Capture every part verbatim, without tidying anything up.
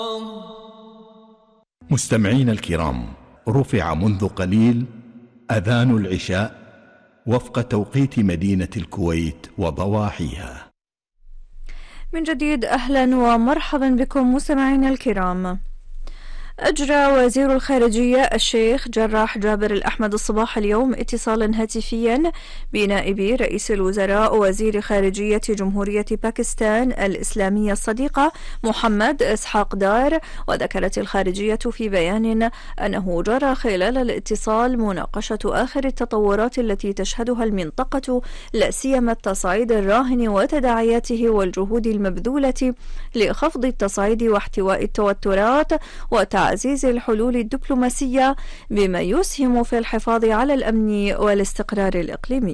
مستمعينا الكرام، رفع منذ قليل أذان العشاء وفق توقيت مدينة الكويت وضواحيها. من جديد أهلا ومرحبا بكم مستمعينا الكرام. أجرى وزير الخارجية الشيخ جراح جابر الأحمد الصباح اليوم اتصالا هاتفيا بنائب رئيس الوزراء وزير خارجية جمهورية باكستان الإسلامية الصديقة محمد إسحاق دار. وذكرت الخارجية في بيان أنه جرى خلال الاتصال مناقشة آخر التطورات التي تشهدها المنطقة، لا سيما التصعيد الراهن وتداعياته والجهود المبذولة لخفض التصعيد واحتواء التوترات وتعزيز تعزيز الحلول الدبلوماسية بما يسهم في الحفاظ على الأمن والاستقرار الإقليمي.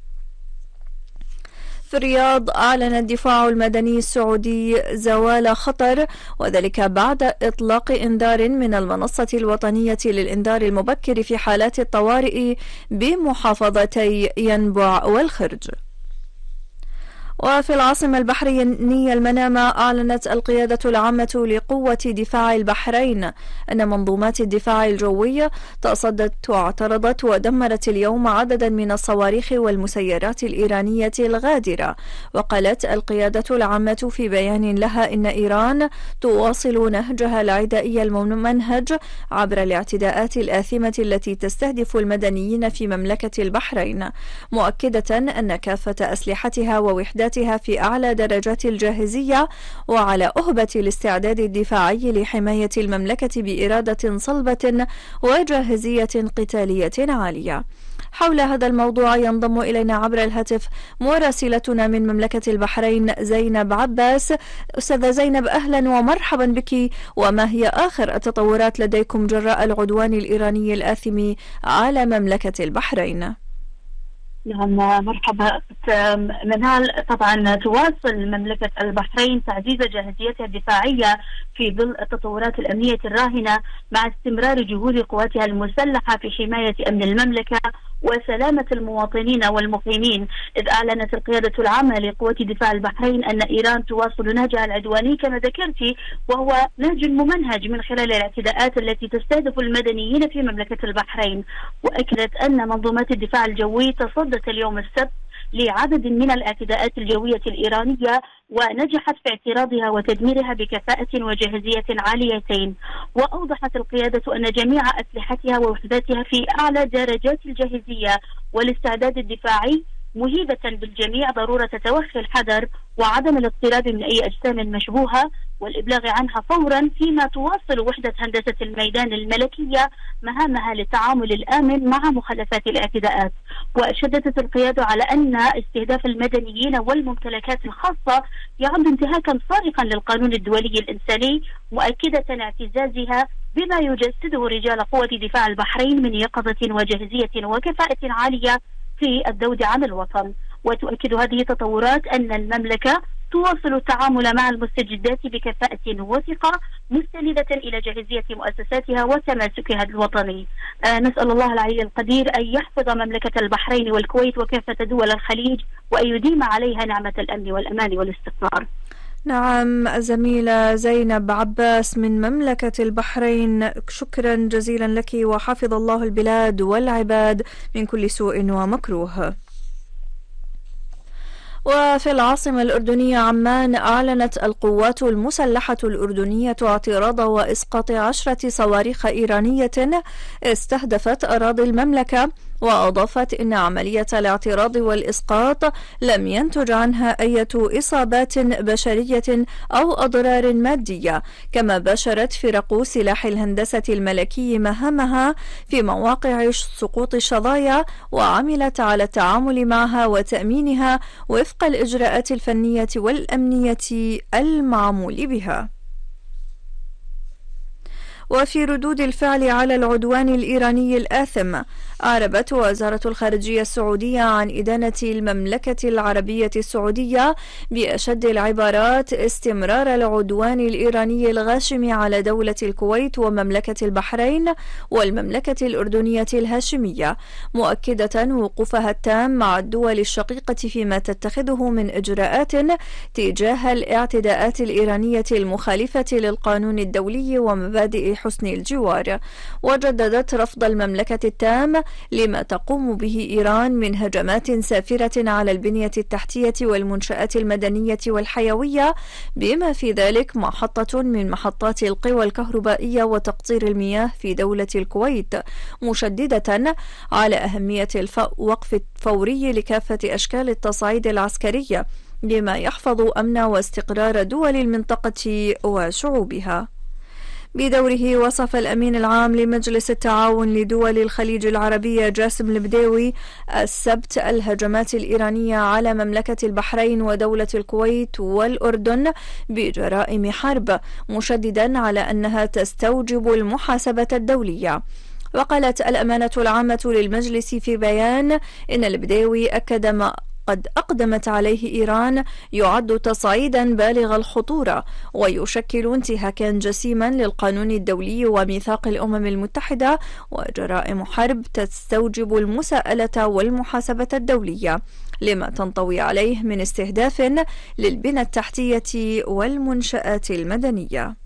في الرياض أعلن الدفاع المدني السعودي زوال خطر، وذلك بعد إطلاق إنذار من المنصة الوطنية للإنذار المبكر في حالات الطوارئ بمحافظتي ينبع والخرج. وفي العاصمة البحرينية المنامة أعلنت القيادة العامة لقوة دفاع البحرين أن منظومات الدفاع الجوي تصدت واعترضت ودمرت اليوم عددا من الصواريخ والمسيرات الإيرانية الغادرة. وقالت القيادة العامة في بيان لها إن إيران تواصل نهجها العدائي الممنهج عبر الاعتداءات الآثمة التي تستهدف المدنيين في مملكة البحرين، مؤكدة أن كافة أسلحتها ووحدات في أعلى درجات الجاهزية وعلى أهبة الاستعداد الدفاعي لحماية المملكة بإرادة صلبة وجاهزية قتالية عالية. حول هذا الموضوع ينضم إلينا عبر الهاتف مراسلتنا من مملكة البحرين زينب عباس. أستاذة زينب، أهلا ومرحبا بك، وما هي آخر التطورات لديكم جراء العدوان الإيراني الآثم على مملكة البحرين؟ نعم، مرحبا منال. طبعا تواصل مملكة البحرين تعزيز جاهزيتها الدفاعية في ظل التطورات الأمنية الراهنة مع استمرار جهود قواتها المسلحة في حماية أمن المملكة وسلامة المواطنين والمقيمين، إذ أعلنت القيادة العامة لقوات دفاع البحرين أن إيران تواصل نهجها العدواني كما ذكرت، وهو نهج ممنهج من خلال الاعتداءات التي تستهدف المدنيين في مملكة البحرين. وأكدت أن منظومات الدفاع الجوي تصدت اليوم السبت لعدد من الاعتداءات الجوية الإيرانية ونجحت في اعتراضها وتدميرها بكفاءة وجاهزية عاليتين. وأوضحت القيادة أن جميع أسلحتها ووحداتها في أعلى درجات الجاهزية والاستعداد الدفاعي، مهيبة بالجميع ضرورة توخي الحذر وعدم الاقتراب من أي أجسام مشبوهة والإبلاغ عنها فورا، فيما تواصل وحدة هندسة الميدان الملكية مهامها للتعامل الآمن مع مخلفات الاعتداءات. وشددت القيادة على أن استهداف المدنيين والممتلكات الخاصة يعد انتهاكا صارخا للقانون الدولي الإنساني، مؤكدة اعتزازها بما يجسده رجال قوة دفاع البحرين من يقظة وجاهزية وكفاءة عالية في الذود عن الوطن. وتؤكد هذه التطورات أن المملكة تواصل التعامل مع المستجدات بكفاءة وثقة، مستندة إلى جاهزية مؤسساتها وتماسكها الوطني. آه نسأل الله العلي القدير أن يحفظ مملكة البحرين والكويت وكافة دول الخليج، وأن يديم عليها نعمة الأمن والأمان والاستقرار. نعم، الزميلة زينب عباس من مملكة البحرين، شكرا جزيلا لك، وحفظ الله البلاد والعباد من كل سوء ومكروه. وفي العاصمة الأردنية عمان أعلنت القوات المسلحة الأردنية اعتراض وإسقاط عشرة صواريخ إيرانية استهدفت أراضي المملكة، وأضافت إن عملية الاعتراض والإسقاط لم ينتج عنها أي إصابات بشرية أو أضرار مادية. كما باشرت فرق سلاح الهندسة الملكي مهامها في مواقع سقوط الشظايا، وعملت على التعامل معها وتأمينها وفق الإجراءات الفنية والأمنية المعمول بها. وفي ردود الفعل على العدوان الإيراني الآثم، أعربت وزارة الخارجية السعودية عن إدانة المملكة العربية السعودية بأشد العبارات استمرار العدوان الإيراني الغاشم على دولة الكويت ومملكة البحرين والمملكة الأردنية الهاشمية، مؤكدة وقوفها التام مع الدول الشقيقة فيما تتخذه من إجراءات تجاه الاعتداءات الإيرانية المخالفة للقانون الدولي ومبادئ حسن الجوار. وجددت رفض المملكة التام لما تقوم به إيران من هجمات سافرة على البنية التحتية والمنشآت المدنية والحيوية، بما في ذلك محطة من محطات القوى الكهربائية وتقطير المياه في دولة الكويت، مشددة على أهمية الوقف الفوري لكافة أشكال التصعيد العسكري بما يحفظ أمن واستقرار دول المنطقة وشعوبها. بدوره وصف الأمين العام لمجلس التعاون لدول الخليج العربية جاسم البديوي السبت الهجمات الإيرانية على مملكة البحرين ودولة الكويت والأردن بجرائم حرب، مشددا على أنها تستوجب المحاسبة الدولية. وقالت الأمانة العامة للمجلس في بيان إن البديوي أكد ما قد أقدمت عليه إيران يعد تصعيدا بالغ الخطورة ويشكل انتهاكا جسيما للقانون الدولي وميثاق الأمم المتحدة وجرائم حرب تستوجب المساءلة والمحاسبة الدولية لما تنطوي عليه من استهداف للبنى التحتية والمنشآت المدنية.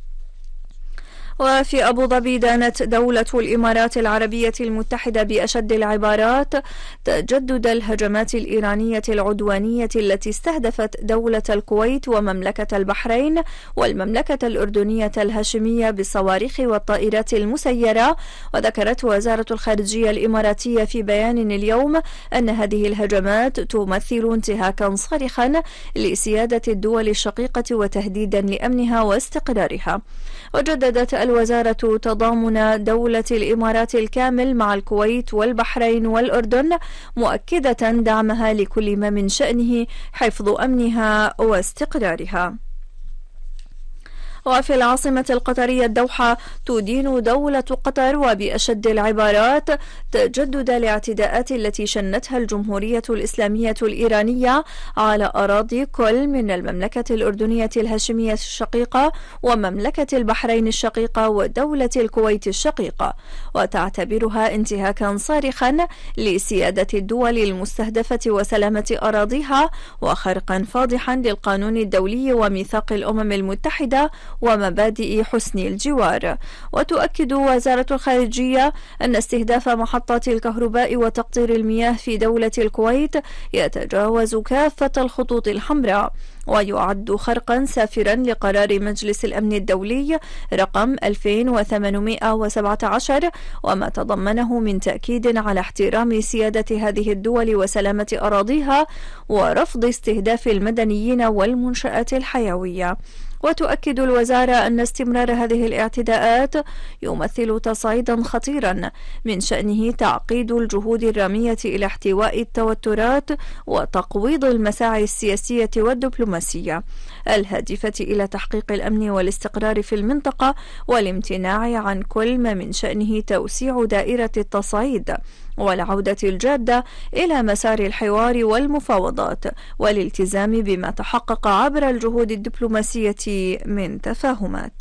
وفي أبو ظبي دانت دولة الإمارات العربية المتحدة بأشد العبارات تجدد الهجمات الإيرانية العدوانية التي استهدفت دولة الكويت ومملكة البحرين والمملكة الأردنية الهاشمية بالصواريخ والطائرات المسيرة. وذكرت وزارة الخارجية الإماراتية في بيان اليوم أن هذه الهجمات تمثل انتهاكا صارخا لسيادة الدول الشقيقة وتهديدا لأمنها واستقرارها. وجددت الوزارة تضامن دولة الإمارات الكامل مع الكويت والبحرين والأردن، مؤكدة دعمها لكل ما من شأنه حفظ أمنها واستقرارها. وفي العاصمة القطرية الدوحة تدين دولة قطر وبأشد العبارات تجدد الاعتداءات التي شنتها الجمهورية الإسلامية الإيرانية على أراضي كل من المملكة الأردنية الهاشمية الشقيقة ومملكة البحرين الشقيقة ودولة الكويت الشقيقة، وتعتبرها انتهاكا صارخا لسيادة الدول المستهدفة وسلامة أراضيها وخرقا فاضحا للقانون الدولي وميثاق الأمم المتحدة ومبادئ حسن الجوار. وتؤكد وزارة الخارجية أن استهداف محطات الكهرباء وتقطير المياه في دولة الكويت يتجاوز كافة الخطوط الحمراء ويعد خرقا سافرا لقرار مجلس الأمن الدولي رقم ألفين وثمانمائة وسبعة عشر وما تضمنه من تأكيد على احترام سيادة هذه الدول وسلامة أراضيها ورفض استهداف المدنيين والمنشآت الحيوية. وتؤكد الوزارة أن استمرار هذه الاعتداءات يمثل تصعيدا خطيرا من شأنه تعقيد الجهود الرامية إلى احتواء التوترات وتقويض المساعي السياسية والدبلوماسية الهادفة إلى تحقيق الأمن والاستقرار في المنطقة والامتناع عن كل ما من شأنه توسيع دائرة التصعيد والعودة الجادة إلى مسار الحوار والمفاوضات والالتزام بما تحقق عبر الجهود الدبلوماسية من تفاهمات.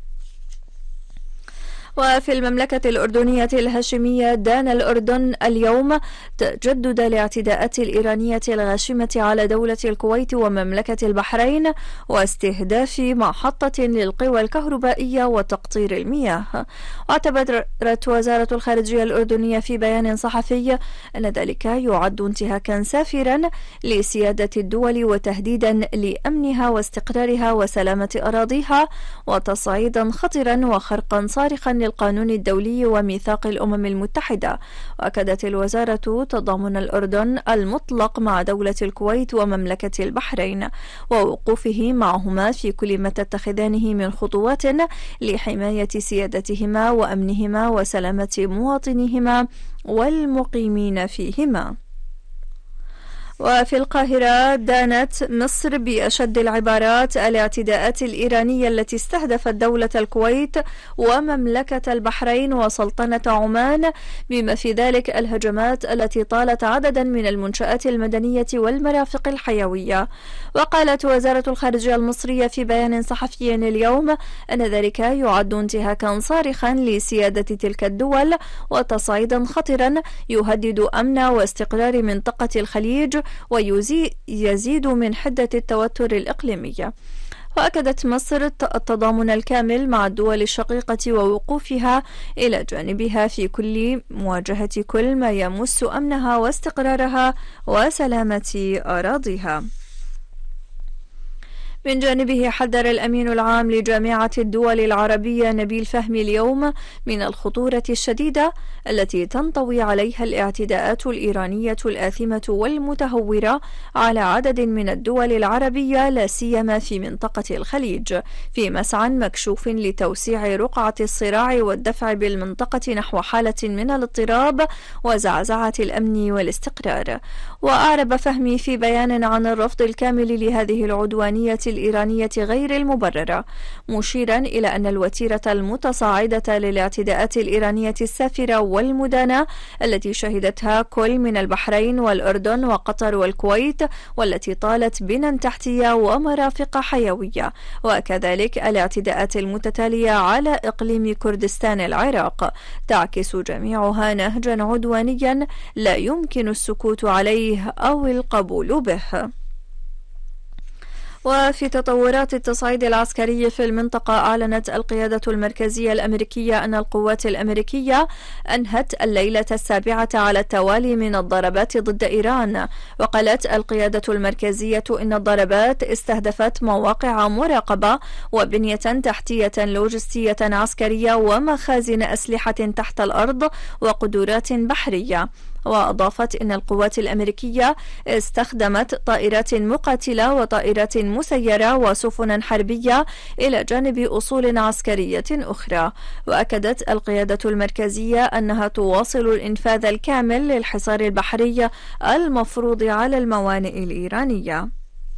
وفي المملكة الأردنية الهاشمية دان الأردن اليوم تجدد الاعتداءات الإيرانية الغاشمة على دولة الكويت ومملكة البحرين واستهداف محطة للقوى الكهربائية وتقطير المياه. واعتبرت وزارة الخارجية الأردنية في بيان صحفي أن ذلك يعد انتهاكا سافرا لسيادة الدول وتهديدا لأمنها واستقرارها وسلامة أراضيها وتصعيدا خطرا وخرقا صارخا القانون الدولي وميثاق الأمم المتحدة. وأكدت الوزارة تضامن الأردن المطلق مع دولة الكويت ومملكة البحرين ووقوفه معهما في كل ما تتخذانه من خطوات لحماية سيادتهما وأمنهما وسلامة مواطنيهما والمقيمين فيهما. وفي القاهرة دانت مصر بأشد العبارات الاعتداءات الإيرانية التي استهدفت دولة الكويت ومملكة البحرين وسلطنة عمان، بما في ذلك الهجمات التي طالت عددا من المنشآت المدنية والمرافق الحيوية. وقالت وزارة الخارجية المصرية في بيان صحفي اليوم أن ذلك يعد انتهاكا صارخا لسيادة تلك الدول وتصعيدا خطرا يهدد أمن واستقرار منطقة الخليج ويزيد من حدة التوتر الإقليمي. وأكدت مصر التضامن الكامل مع الدول الشقيقة ووقوفها إلى جانبها في كل مواجهة كل ما يمس أمنها واستقرارها وسلامة أراضيها. من جانبه حذر الأمين العام لجامعة الدول العربية نبيل فهمي اليوم من الخطورة الشديدة التي تنطوي عليها الاعتداءات الإيرانية الآثمة والمتهورة على عدد من الدول العربية لا سيما في منطقة الخليج، في مسعى مكشوف لتوسيع رقعة الصراع والدفع بالمنطقة نحو حالة من الاضطراب وزعزعة الأمن والاستقرار. وأعرب فهمي في بيان عن الرفض الكامل لهذه العدوانية الإيرانية غير المبررة، مشيرا إلى أن الوتيرة المتصاعدة للاعتداءات الإيرانية السافرة والمدانة التي شهدتها كل من البحرين والأردن وقطر والكويت، والتي طالت بنى تحتية ومرافق حيوية، وكذلك الاعتداءات المتتالية على إقليم كردستان العراق، تعكس جميعها نهجا عدوانيا لا يمكن السكوت عليه أو القبول به. وفي تطورات التصعيد العسكري في المنطقة، أعلنت القيادة المركزية الأمريكية أن القوات الأمريكية أنهت الليلة السابعة على التوالي من الضربات ضد إيران. وقالت القيادة المركزية إن الضربات استهدفت مواقع مراقبة وبنية تحتية لوجستية عسكرية ومخازن أسلحة تحت الأرض وقدرات بحرية. وأضافت إن القوات الأمريكية استخدمت طائرات مقاتلة وطائرات مسيرة وسفنا حربية إلى جانب أصول عسكرية أخرى. وأكدت القيادة المركزية أنها تواصل الإنفاذ الكامل للحصار البحري المفروض على الموانئ الإيرانية.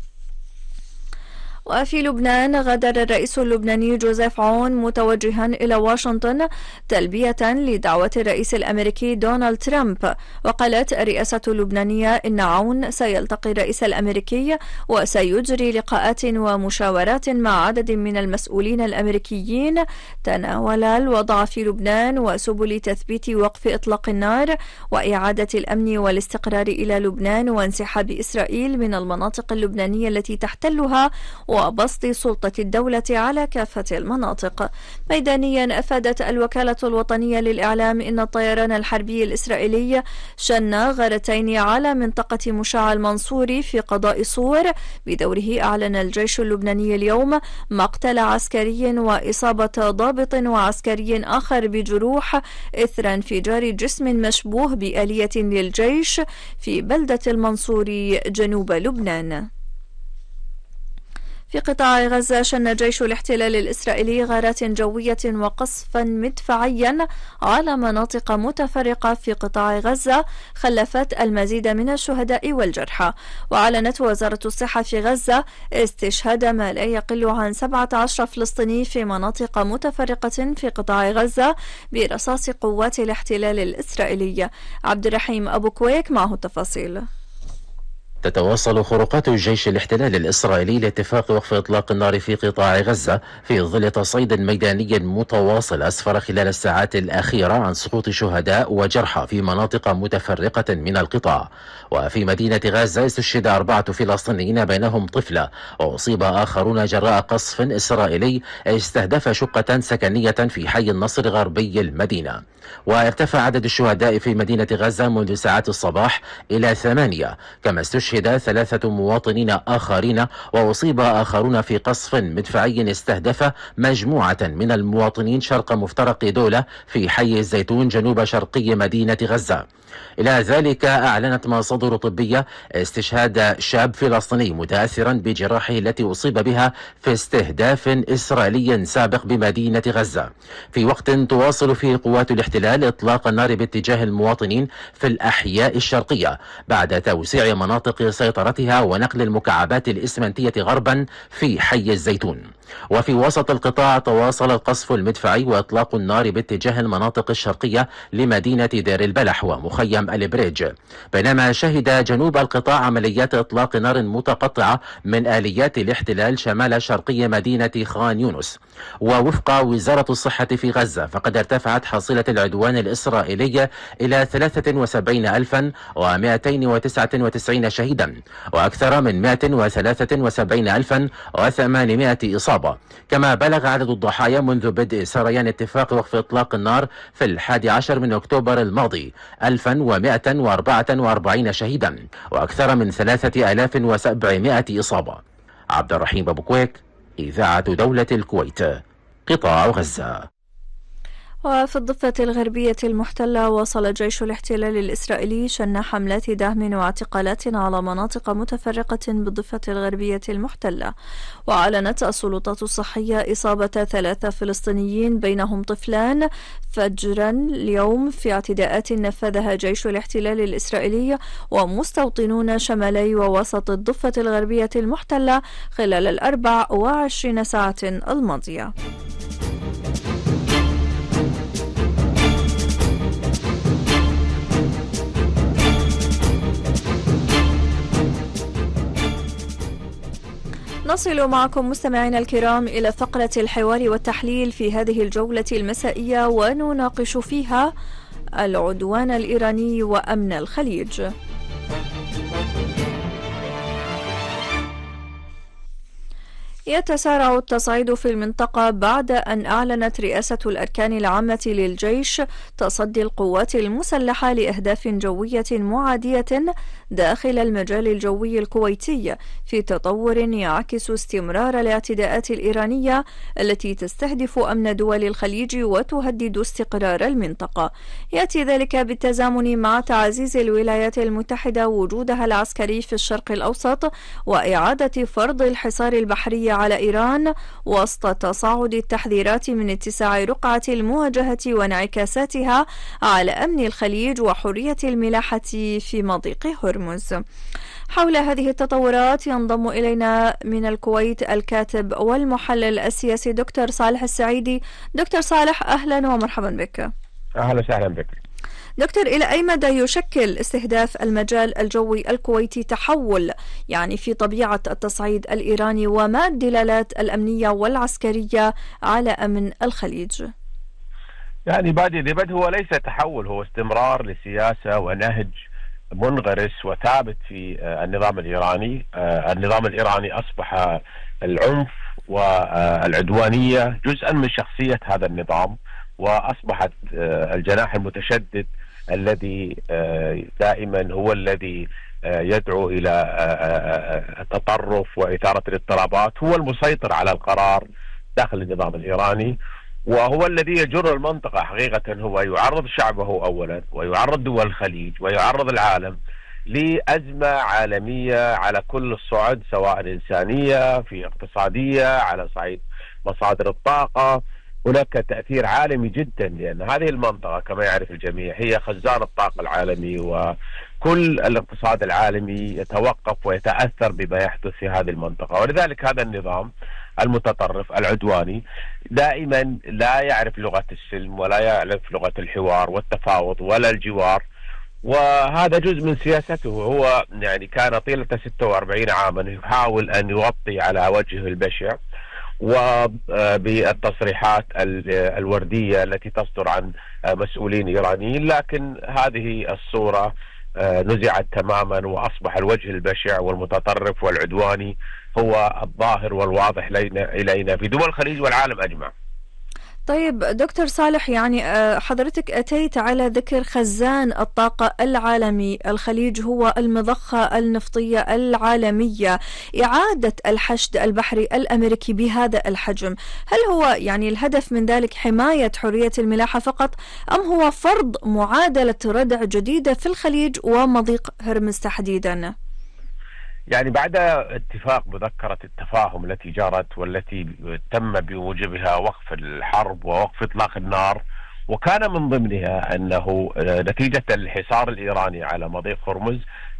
وفي لبنان، غادر الرئيس اللبناني جوزيف عون متوجها إلى واشنطن تلبية لدعوة الرئيس الأمريكي دونالد ترامب. وقالت الرئاسة اللبنانية إن عون سيلتقي الرئيس الأمريكي وسيجري لقاءات ومشاورات مع عدد من المسؤولين الأمريكيين تناول الوضع في لبنان وسبل تثبيت وقف إطلاق النار وإعادة الأمن والاستقرار إلى لبنان وانسحاب إسرائيل من المناطق اللبنانية التي تحتلها وبسط سلطة الدولة على كافة المناطق. ميدانيا، أفادت الوكالة الوطنية للإعلام إن الطيران الحربي الإسرائيلي شن غارتين على منطقة مشاع المنصوري في قضاء صور. بدوره أعلن الجيش اللبناني اليوم مقتل عسكري وإصابة ضابط وعسكري آخر بجروح إثر انفجار جسم مشبوه بآلية للجيش في بلدة المنصوري جنوب لبنان. في قطاع غزة، شن جيش الاحتلال الإسرائيلي غارات جوية وقصفا مدفعيا على مناطق متفرقة في قطاع غزة خلفت المزيد من الشهداء والجرحى. وأعلنت وزارة الصحة في غزة استشهاد ما لا يقل عن سبعة عشر فلسطيني في مناطق متفرقة في قطاع غزة برصاص قوات الاحتلال الإسرائيلي. عبد الرحيم أبو كويك معه التفاصيل. تتواصل خروقات الجيش الاحتلال الإسرائيلي لاتفاق وقف إطلاق النار في قطاع غزة في ظل تصعيد ميداني متواصل أسفر خلال الساعات الأخيرة عن سقوط شهداء وجرحى في مناطق متفرقة من القطاع. وفي مدينة غزة استشهد أربعة فلسطينيين بينهم طفلة، وأصيب آخرون جراء قصف إسرائيلي استهدف شقة سكنية في حي النصر غربي المدينة. وارتفع عدد الشهداء في مدينة غزة منذ ساعات الصباح إلى ثمانية، كما استشهد ثلاثة مواطنين آخرين وأصيب آخرون في قصف مدفعي استهدف مجموعة من المواطنين شرق مفترق دولة في حي الزيتون جنوب شرقي مدينة غزة. إلى ذلك، أعلنت مصادر طبية استشهاد شاب فلسطيني متأثرا بجراحه التي أصيب بها في استهداف إسرائيلي سابق بمدينة غزة، في وقت تواصل فيه قوات الاحتلال إطلاق النار باتجاه المواطنين في الأحياء الشرقية بعد توسيع مناطق إطلاق سيطرتها ونقل المكعبات الإسمنتية غربا في حي الزيتون. وفي وسط القطاع تواصل القصف المدفعي وإطلاق النار باتجاه المناطق الشرقية لمدينة دير البلح ومخيم البريج، بينما شهد جنوب القطاع عمليات إطلاق نار متقطعة من آليات الاحتلال شمال شرقي مدينة خان يونس. ووفق وزارة الصحة في غزة فقد ارتفعت حصيلة العدوان الإسرائيلي إلى ثلاثة وسبعين ألفا ومئتين وتسعة وتسعين شهيدا وأكثر من مئة وثلاثة وسبعين ألفا وثمانمئة إصابة، كما بلغ عدد الضحايا منذ بدء سريان اتفاق وقف إطلاق النار في الحادي عشر من أكتوبر الماضي ألفا ومئة وأربعة وأربعين شهيدا وأكثر من ثلاثة آلاف وسبعمئة إصابة. عبد الرحيم أبو كويك، إذاعة دولة الكويت، قطاع غزة. وفي الضفة الغربية المحتلة واصل جيش الاحتلال الإسرائيلي شن حملات دهم واعتقالات على مناطق متفرقة بالضفة الغربية المحتلة. وأعلنت السلطات الصحية إصابة ثلاثة فلسطينيين بينهم طفلان فجرا اليوم في اعتداءات نفذها جيش الاحتلال الإسرائيلي ومستوطنون شمالي ووسط الضفة الغربية المحتلة خلال الأربع وعشرين ساعة الماضية. نصل معكم مستمعينا الكرام إلى فقرة الحوار والتحليل في هذه الجولة المسائية، ونناقش فيها العدوان الإيراني وأمن الخليج. يتسارع التصعيد في المنطقة بعد أن أعلنت رئاسة الأركان العامة للجيش تصدي القوات المسلحة لأهداف جوية معادية داخل المجال الجوي الكويتي في تطور يعكس استمرار الاعتداءات الإيرانية التي تستهدف أمن دول الخليج وتهدد استقرار المنطقة. يأتي ذلك بالتزامن مع تعزيز الولايات المتحدة وجودها العسكري في الشرق الأوسط وإعادة فرض الحصار البحري على إيران وسط تصاعد التحذيرات من اتساع رقعة المواجهة وانعكاساتها على أمن الخليج وحرية الملاحة في مضيق هرمز. حول هذه التطورات ينضم إلينا من الكويت الكاتب والمحلل السياسي دكتور صالح السعيدي. دكتور صالح، أهلا ومرحبا بك. أهلا وسهلا بك دكتور. إلى أي مدى يشكل استهداف المجال الجوي الكويتي تحول يعني في طبيعة التصعيد الإيراني، وما الدلالات الأمنية والعسكرية على أمن الخليج؟ يعني بادئ لبد هو ليس تحول، هو استمرار لسياسة ونهج منغرس وثابت في النظام الإيراني. النظام الإيراني أصبح العنف والعدوانية جزءا من شخصية هذا النظام، وأصبحت الجناح المتشدد الذي دائما هو الذي يدعو إلى التطرف وإثارة الاضطرابات هو المسيطر على القرار داخل النظام الإيراني، وهو الذي يجر المنطقة حقيقة. هو يعرض شعبه أولا ويعرض دول الخليج ويعرض العالم لأزمة عالمية على كل الصعد، سواء إنسانية في اقتصادية على صعيد مصادر الطاقة. هناك تأثير عالمي جدا، لأن هذه المنطقة كما يعرف الجميع هي خزان الطاقة العالمي، وكل الاقتصاد العالمي يتوقف ويتأثر بما يحدث في هذه المنطقة. ولذلك هذا النظام المتطرف العدواني دائما لا يعرف لغة السلم ولا يعرف لغة الحوار والتفاوض ولا الجوار، وهذا جزء من سياسته. هو يعني كان طيلة ستة وأربعين عاما يحاول أن يغطي على وجهه البشع وبالتصريحات الوردية التي تصدر عن مسؤولين إيرانيين، لكن هذه الصورة نزعت تماما وأصبح الوجه البشع والمتطرف والعدواني هو الظاهر والواضح إلينا في دول الخليج والعالم أجمع. طيب دكتور صالح، يعني حضرتك أتيت على ذكر خزان الطاقة العالمي، الخليج هو المضخة النفطية العالمية. إعادة الحشد البحري الأمريكي بهذا الحجم، هل هو يعني الهدف من ذلك حماية حرية الملاحة فقط، أم هو فرض معادلة ردع جديدة في الخليج ومضيق هرمز تحديدا؟ يعني بعد اتفاق مذكرة التفاهم التي جرت والتي تم بموجبها وقف الحرب ووقف إطلاق النار، وكان من ضمنها أنه نتيجة الحصار الإيراني على مضيق هرمز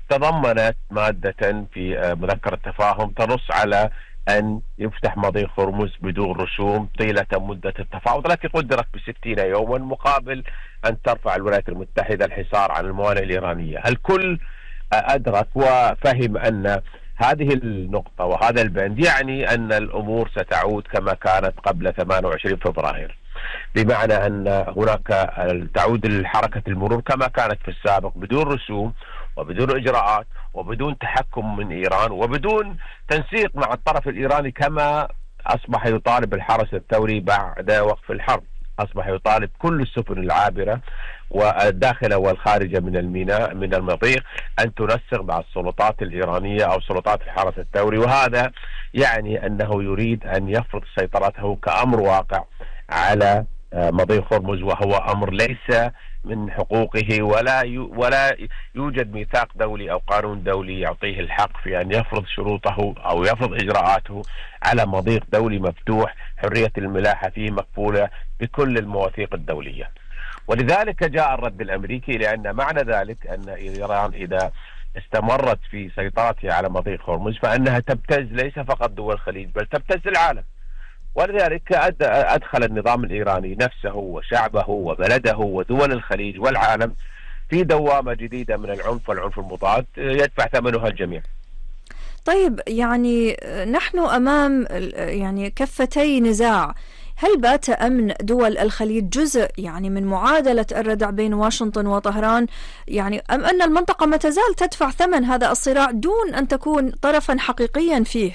تضمنت مادة في مذكرة تفاهم تنص على أن يفتح مضيق هرمز بدون رسوم طيلة مدة التفاوض التي قدرت بستين يوما مقابل أن ترفع الولايات المتحدة الحصار عن الموانئ الإيرانية. الكل أدرك وفهم أن هذه النقطة وهذا البند يعني أن الأمور ستعود كما كانت قبل ثمانية وعشرين فبراير، بمعنى أن هناك تعود حركة المرور كما كانت في السابق بدون رسوم وبدون إجراءات وبدون تحكم من إيران وبدون تنسيق مع الطرف الإيراني كما أصبح يطالب الحرس الثوري بعد وقف الحرب. أصبح يطالب كل السفن العابرة والداخلة والخارجة من الميناء من المضيق أن تنسق مع السلطات الإيرانية أو سلطات الحرس الثوري، وهذا يعني أنه يريد أن يفرض سيطرته كأمر واقع على مضيق هرمز، وهو أمر ليس من حقوقه ولا ولا يوجد ميثاق دولي أو قانون دولي يعطيه الحق في أن يفرض شروطه أو يفرض إجراءاته على مضيق دولي مفتوح حرية الملاحة فيه مكفولة بكل المواثيق الدولية. ولذلك جاء الرد الأمريكي، لأن معنى ذلك أن إيران إذا استمرت في سيطرتها على مضيق هرمز فإنها تبتز ليس فقط دول الخليج بل تبتز العالم. ولذلك أدخل النظام الإيراني نفسه وشعبه وبلده ودول الخليج والعالم في دوامة جديدة من العنف والعنف المضاد يدفع ثمنها الجميع. طيب، يعني نحن أمام يعني كفتي نزاع. هل بات أمن دول الخليج جزء يعني من معادلة الردع بين واشنطن وطهران، يعني أم أن المنطقة ما تزال تدفع ثمن هذا الصراع دون أن تكون طرفا حقيقيا فيه؟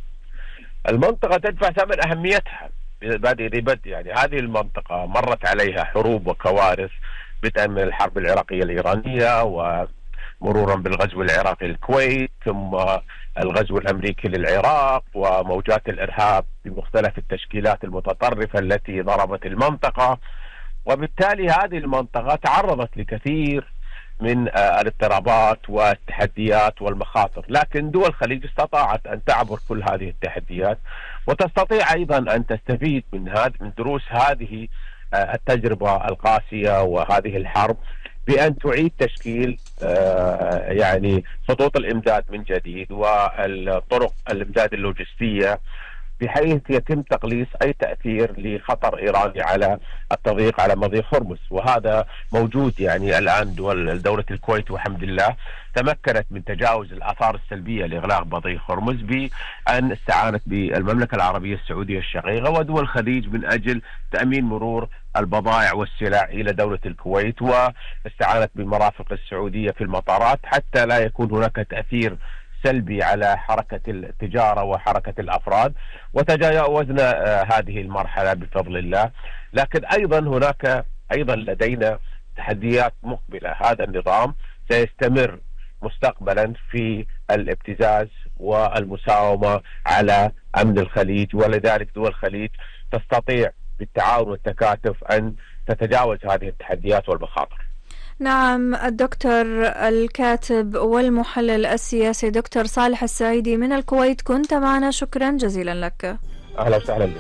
المنطقة تدفع ثمن أهميتها بادئ ذي يعني هذه المنطقة مرت عليها حروب وكوارث، بدءا من الحرب العراقية الإيرانية ومرورا بالغزو العراقي للكويت ثم الغزو الأمريكي للعراق وموجات الإرهاب بمختلف التشكيلات المتطرفة التي ضربت المنطقة. وبالتالي هذه المنطقة تعرضت لكثير من الاضطرابات والتحديات والمخاطر، لكن دول الخليج استطاعت أن تعبر كل هذه التحديات وتستطيع أيضا أن تستفيد من هذه من دروس هذه التجربة القاسية وهذه الحرب بأن تعيد تشكيل يعني خطوط الإمداد من جديد والطرق الإمداد اللوجستية بحيث يتم تقليص أي تأثير لخطر إيراني على التضييق على مضيق هرمز. وهذا موجود يعني الآن. دول دولة الكويت والحمد لله تمكنت من تجاوز الآثار السلبية لإغلاق مضيق هرمز بأن استعانت بالمملكة العربية السعودية الشقيقة ودول الخليج من أجل تأمين مرور البضائع والسلع إلى دولة الكويت، واستعانت بالمرافق السعودية في المطارات حتى لا يكون هناك تأثير سلبي على حركة التجارة وحركة الأفراد، وتجاوزنا هذه المرحلة بفضل الله. لكن أيضا هناك أيضا لدينا تحديات مقبلة. هذا النظام سيستمر مستقبلا في الابتزاز والمساومة على أمن الخليج، ولذلك دول الخليج تستطيع بالتعاون والتكاتف أن تتجاوز هذه التحديات والمخاطر. نعم، الدكتور الكاتب والمحلل السياسي دكتور صالح السعيدي من الكويت، كنت معنا، شكرا جزيلا لك. أهلا وسهلا بك.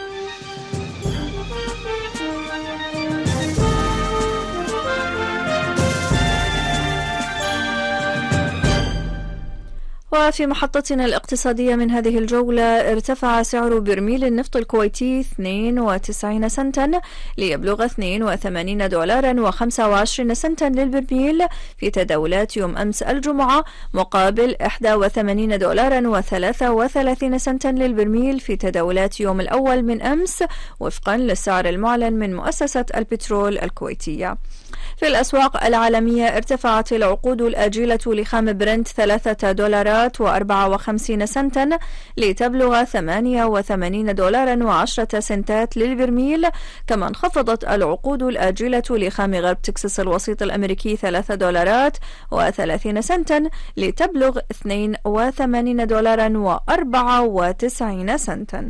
وفي محطتنا الاقتصادية من هذه الجولة، ارتفع سعر برميل النفط الكويتي اثنين وتسعين سنتا ليبلغ اثنين وثمانين دولارا وخمسة وعشرين سنتا للبرميل في تداولات يوم أمس الجمعة، مقابل واحد وثمانين دولارا وثلاثة وثلاثين سنتا للبرميل في تداولات يوم الأول من أمس، وفقا للسعر المعلن من مؤسسة البترول الكويتية. في الأسواق العالمية ارتفعت العقود الآجلة لخام برنت ثلاثة دولارات وأربعة وخمسين سنتا لتبلغ ثمانية وثمانين دولارا وعشرة سنتات للبرميل، كما انخفضت العقود الآجلة لخام غرب تكساس الوسيط الأمريكي ثلاثة دولارات وثلاثين سنتا لتبلغ اثنين وثمانين دولارا وأربعة وتسعين سنتا.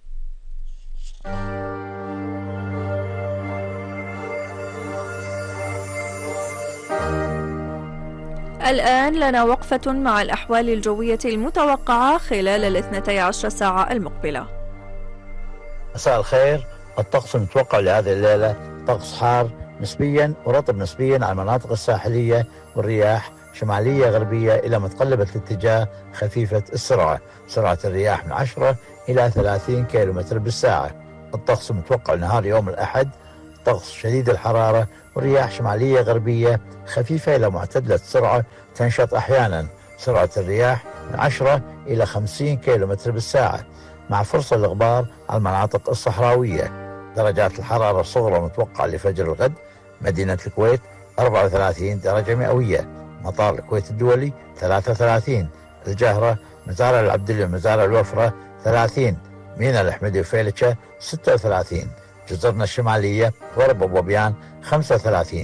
الآن لنا وقفة مع الأحوال الجوية المتوقعة خلال الاثنتي عشر ساعة المقبلة. مساء الخير. الطقس المتوقع لهذه الليلة طقس حار نسبيا ورطب نسبيا على المناطق الساحلية، والرياح شمالية غربية إلى متقلبة الاتجاه خفيفة السرعة. سرعة الرياح من عشرة إلى ثلاثين كيلومتر بالساعة. الطقس متوقع نهار يوم الأحد طقس شديد الحرارة ورياح شمالية غربية خفيفة إلى معتدلة السرعة تنشط أحيانا. سرعة الرياح من عشرة إلى خمسين كيلومتر بالساعة مع فرصة للغبار على المناطق الصحراوية. درجات الحرارة الصغرى متوقعة لفجر الغد مدينة الكويت أربعة وثلاثين درجة مئوية، مطار الكويت الدولي ثلاثة وثلاثين، الجهرة، مزارع العبدلي ومزارع الوفرة ثلاثين، ميناء الحمدي وفيلتشة ستة وثلاثين، جزرنا الشمالية ورب وبيان خمسة وثلاثين.